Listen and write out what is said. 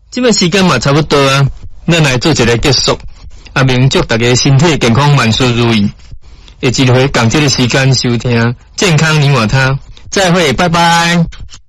这个时间嘛差不多啊，咱来做一个结束。阿明祝大家身体健康，万事如意。下一回共这个时间收听健康你我他，再会，拜拜。